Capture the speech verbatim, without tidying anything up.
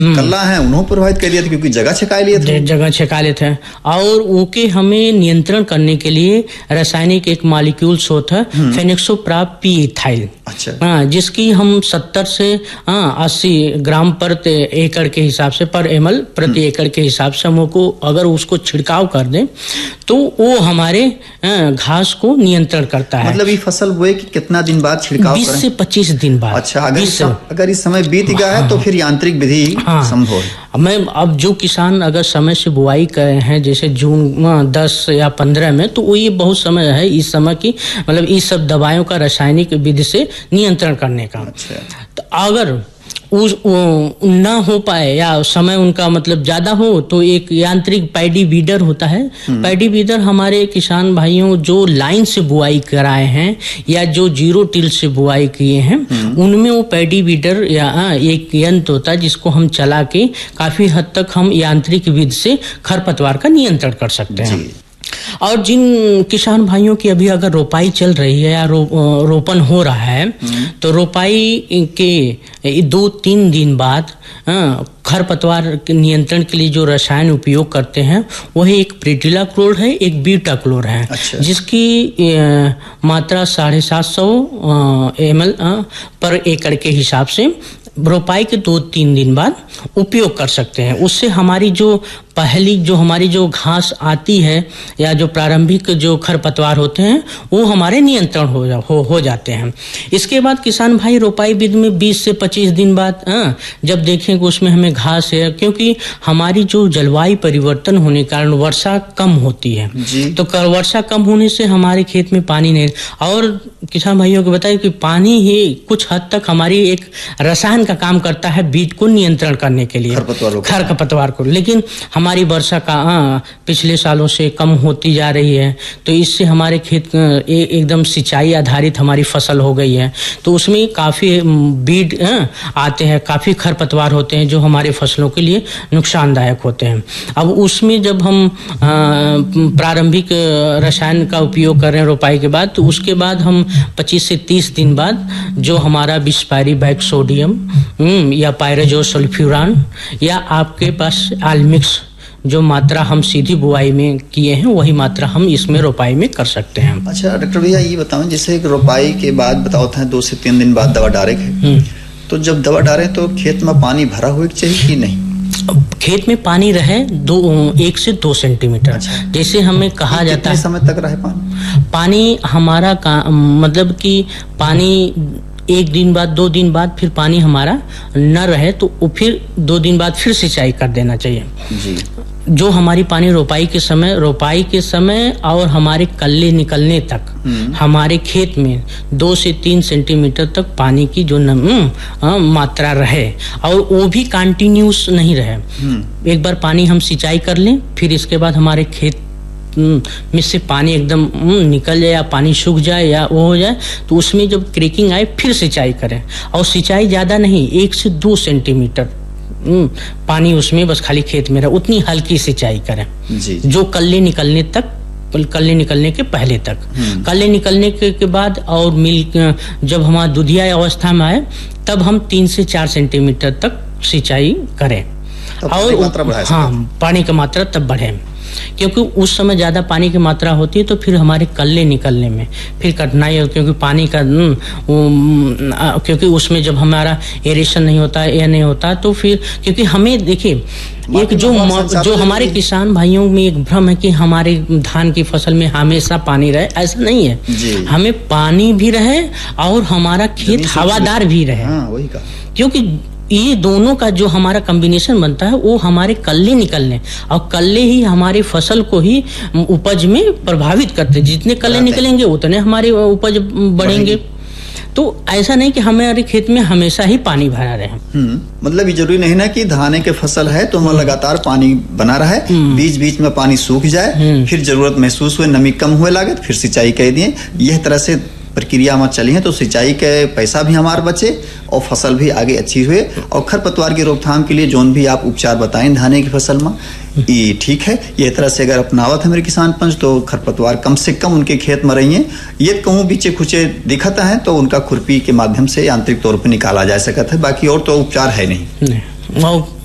कल्ला है उन्होंने प्रभावित कर दिया था क्योंकि जगह छका लिए थे जगह छका लिए थे और ओके हमें नियंत्रण करने के लिए रासायनिक एक मॉलिक्यूल्स होता है फेनोक्सोप्राप पी इथाइल। अच्छा। हाँ, जिसकी हम सत्तर से अस्सी ग्राम प्रति एकड़ के हिसाब से पर एम एल प्रति एकड़ के हिसाब से हमको अगर उसको छिड़काव कर दें तो वो हमारे घास को नियंत्रण करता है। मतलब ये फसल बोए कि कितना दिन बाद छिड़काव बीस से पच्चीस दिन बाद। अच्छा, अगर इस अगर इस समय बीत गया है तो फिर यांत्रिक विधि संभव है। मैं अब जो किसान अगर समय से बुआई करे हैं जैसे जून दस या पंद्रह में तो वो ये बहुत समय है इस समय की मतलब इस सब दवाइयों का रासायनिक विधि से नियंत्रण करने का। अच्छा। तो अगर उस ना हो पाए या समय उनका मतलब ज्यादा हो तो एक यांत्रिक पैडी वीडर होता है। पैडी वीडर हमारे किसान भाइयों जो लाइन से बुआई कराए हैं या जो जीरो टिल से बुआई किए हैं उनमें वो पैडी वीडर या एक यंत्र होता है जिसको हम चला के काफी हद तक हम यांत्रिक विधि से खरपतवार का नियंत्रण कर सकते हैं। और जिन किसान भाइयों की अभी अगर रोपाई चल रही है या रो, रोपण हो रहा है तो रोपाई के दो तीन दिन बाद खरपतवार के नियंत्रण के लिए जो रसायन उपयोग करते हैं वही एक प्रिटिलाक्लोर है एक बीटाक्लोर है। अच्छा। जिसकी मात्रा साढ़े सात सौ एम एल पर एकड़ के हिसाब से रोपाई के दो तीन दिन बाद उपयोग कर सकते हैं। उससे हमारी जो पहली जो हमारी जो घास आती है या जो प्रारंभिक जो खरपतवार होते हैं वो हमारे नियंत्रण हो जा, हो, हो जाते हैं। इसके बाद किसान भाई रोपाई विधि में बीस से पच्चीस दिन बाद आ, जब देखें कि उसमें हमें घास है क्योंकि हमारी जो जलवायु परिवर्तन होने के कारण वर्षा कम होती है तो वर्षा कम होने से हमारे खेत में पानी नहीं और किसान भाइयों को बताइए कि पानी ही कुछ हद तक हमारी एक रसायन का काम करता है बीज को नियंत्रण करने के लिए खरपतवार को। लेकिन हमारी वर्षा का आ, पिछले सालों से कम होती जा रही है तो इससे हमारे खेत ए, एकदम सिंचाई आधारित हमारी फसल हो गई है तो उसमें काफ़ी बीड आते हैं काफ़ी खरपतवार होते हैं जो हमारे फसलों के लिए नुकसानदायक होते हैं। अब उसमें जब हम प्रारंभिक रसायन का उपयोग कर रहे हैं रोपाई के बाद तो उसके बाद हम पच्चीस से तीस दिन बाद जो हमारा बिस्पायरी बैक्सोडियम या पायरेजो सल्फ्यूरान या आपके पास आलमिक्स जो मात्रा हम सीधी बुआई में किए हैं वही मात्रा हम इसमें रोपाई में कर सकते हैं। अच्छा डॉक्टर भैया ये बताओ जैसे रोपाई के बाद बताओ था दो से तीन दिन बाद दवा डाले है तो जब दवा डाले तो खेत में पानी भरा हुआ चाहिए कि नहीं? खेत में पानी रहे दो एक से दो सेंटीमीटर। अच्छा। जैसे हमें कहा जाता है समय तक रहे पानी पानी हमारा का मतलब कि पानी एक दिन बाद दो दिन बाद फिर पानी हमारा न रहे तो फिर दो दिन बाद फिर सिंचाई कर देना चाहिए जी। जो हमारी पानी रोपाई के समय रोपाई के समय और हमारे कल्ले निकलने तक हमारे खेत में दो से तीन सेंटीमीटर तक पानी की जो नम, आ, मात्रा रहे और वो भी कंटिन्यूस नहीं रहे। एक बार पानी हम सिंचाई कर लें फिर इसके बाद हमारे खेत में से पानी एकदम निकल जाए या पानी सूख जाए या वो हो जाए तो उसमें जब क्रैकिंग आए फिर सिंचाई करें और सिंचाई ज़्यादा नहीं एक से दो सेंटीमीटर पानी उसमें बस खाली खेत में रहे उतनी हल्की सिंचाई करें जी। जो कल्ले निकलने तक कल्ले निकलने के पहले तक कल्ले निकलने के, के बाद और मिल जब हमारा दुधिया अवस्था में आए तब हम तीन से चार सेंटीमीटर तक सिंचाई करें और हाँ पानी की मात्रा तब बढ़े क्योंकि उस समय ज़्यादा पानी की मात्रा होती है तो फिर हमारे कल्ले निकलने में फिर कठिनाई हो क्योंकि पानी का क्योंकि उसमें जब हमारा एरेशन नहीं होता एयर नहीं होता तो फिर क्योंकि हमें देखिए एक जो जो हमारे किसान भाइयों में एक भ्रम है कि हमारे धान की फसल में हमेशा पानी रहे ऐसा नहीं है हमें पानी भी रहे और हमारा खेत हवादार भी रहे वही का क्योंकि ये दोनों का जो हमारा कॉम्बिनेशन बनता है वो हमारे कल्ले निकलने और कल्ले ही हमारी फसल को ही उपज में प्रभावित करते हैं। जितने कल्ले निकलेंगे उतने हमारे उपज बढ़ेंगे। तो ऐसा नहीं कि हमारे खेत में हमेशा ही पानी भरा रहे। मतलब ये जरूरी नहीं ना कि धाने के फसल है तो हमें लगातार पानी बना रहा है बीच बीच में पानी सूख जाए फिर जरूरत महसूस हुए नमी कम हुए लागे फिर सिंचाई कर दिए। यह तरह से प्रक्रिया हमारे चली है तो सिंचाई के पैसा भी हमारे बचे और फसल भी आगे अच्छी हुए और खरपतवार की रोकथाम के लिए जोन भी आप उपचार बताएं धाने की फसल में ये ठीक है। ये तरह से अगर अपनावत है मेरे किसान पंच तो खरपतवार कम से कम उनके खेत में रही है। ये कहूँ बीचे खुचे दिखत है तो उनका खुरपी के माध्यम से यांत्रिक तौर पर निकाला जा सकता है बाकी और तो उपचार है नहीं, नहीं।